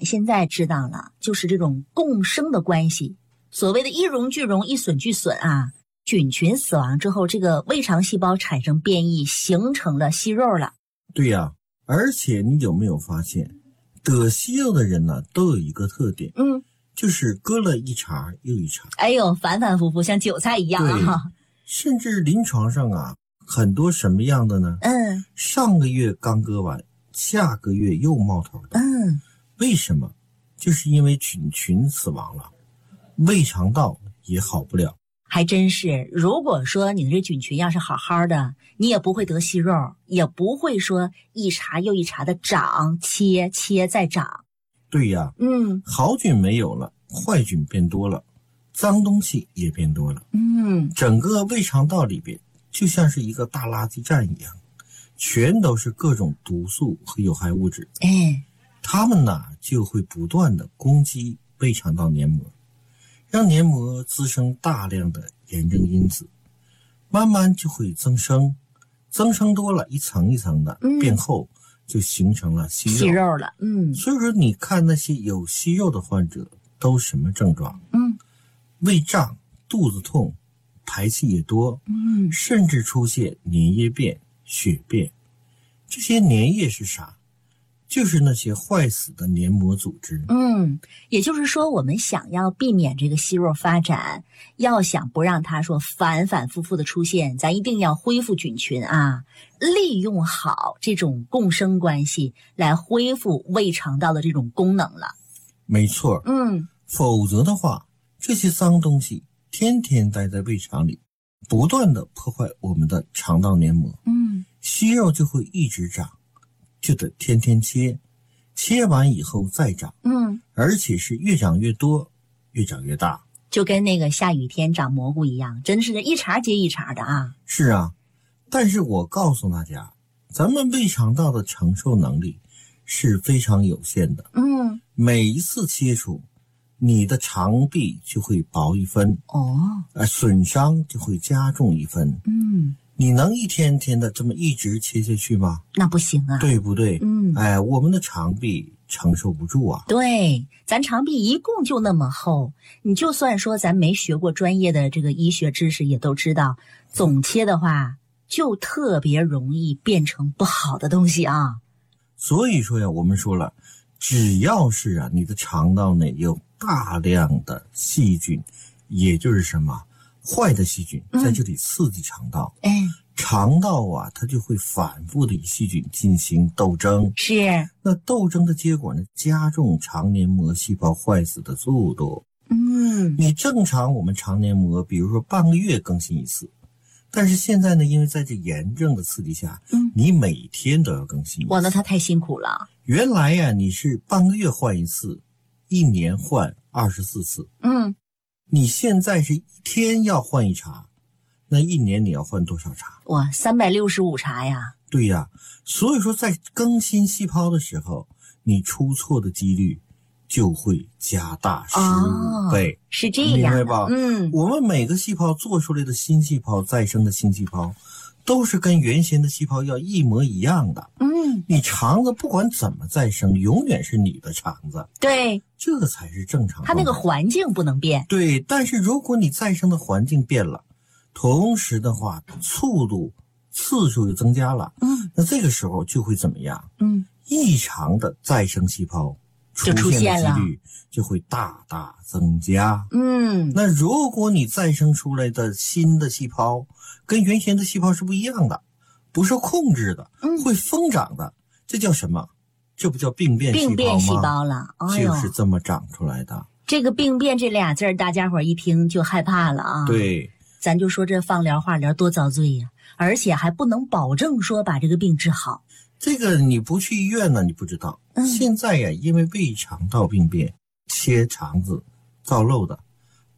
现在知道了，就是这种共生的关系。所谓的一荣俱荣，一损俱损啊。菌群死亡之后，这个胃肠细胞产生变异，形成了息肉了。 对呀，而且你有没有发现，得息肉的人呢，都有一个特点，就是割了一茬又一茬。 哎呦，反反复复，像韭菜一样啊。 甚至临床上啊，很多什么样的呢？上个月刚割完，下个月又冒头的。为什么？就是因为菌群死亡了，胃肠道也好不了。 还真是，如果说你的这菌群要是好好的，你也不会得息肉，也不会说一茬又一茬的长，切再长。 对呀，好菌没有了，坏菌变多了，脏东西也变多了。整个胃肠道里边就像是一个大垃圾站一样，全都是各种毒素和有害物质。它们呢就会不断的攻击胃肠道黏膜，让黏膜滋生大量的炎症因子，慢慢就会增生多了，一层一层的变厚，就形成了息肉了。 所以说你看那些有息肉的患者都什么症状？胃胀、肚子痛、排气也多，甚至出现粘液便、血便。这些粘液是啥？就是那些坏死的黏膜组织。 也就是说，我们想要避免这个息肉发展，要想不让它说反反复复的出现，咱一定要恢复菌群啊，利用好这种共生关系来恢复胃肠道的这种功能了。 没错。否则的话，这些脏东西天天待在胃肠里，不断的破坏我们的肠道黏膜。息肉就会一直长，就得天天切，切完以后再长。而且是越长越多，越长越大， 就跟那个下雨天长蘑菇一样，真是一茬接一茬的啊。 是啊，但是我告诉大家，咱们胃肠道的承受能力是非常有限的。每一次切除，你的肠壁就会薄一分，损伤就会加重一分。你能一天天的这么一直切下去吗？那不行啊， 对不对？我们的肠壁承受不住啊。 对，咱肠壁一共就那么厚，你就算说咱没学过专业的这个医学知识，也都知道，总切的话就特别容易变成不好的东西啊。 所以说呀，我们说了，只要是你的肠道内有大量的细菌，也就是什么坏的细菌在这里刺激肠道，肠道啊，它就会反复的与细菌进行斗争。 是， 那斗争的结果呢，加重肠黏膜细胞坏死的速度。你正常我们肠黏膜，比如说半个月更新一次，但是现在呢，因为在这炎症的刺激下，你每天都要更新一次。 哇，那它太辛苦了。 原来呀，你是半个月换一次，一年换24次。你现在是一天要换一茬，那一年你要换多少茬？ 哇，365茬呀！ 对呀，所以说在更新细胞的时候，你出错的几率就会加大15倍。 是这样， 明白吧？我们每个细胞做出来的新细胞，再生的新细胞，都是跟原先的细胞要一模一样的。你肠子不管怎么再生，永远是你的肠子。 对， 这才是正常。 它那个环境不能变。 对，但是如果你再生的环境变了，同时的话，速度、次数又增加了，那这个时候就会怎么样？异常的再生细胞出现的几率就会大大增加。那如果你再生出来的新的细胞跟原先的细胞是不一样的，不受控制的，会疯长的，这叫什么？这不叫病变细胞吗？病变细胞了， 就是这么长出来的。 这个病变这俩字儿，大家伙一听就害怕了啊。 对， 咱就说这放疗化疗多遭罪呀，而且还不能保证说把这个病治好。 这个你不去医院呢，你不知道。现在呀，因为胃肠道病变、切肠子、造瘘的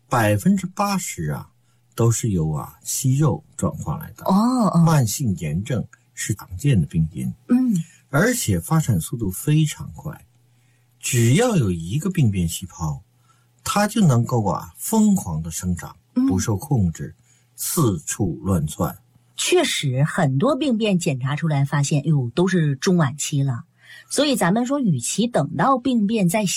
，80%啊都是由息肉转化来的。慢性炎症是常见的病因。而且发展速度非常快，只要有一个病变细胞，它就能够疯狂的生长，不受控制，四处乱窜。 确实，很多病变检查出来发现，都是中晚期了。所以咱们说，与其等到病变再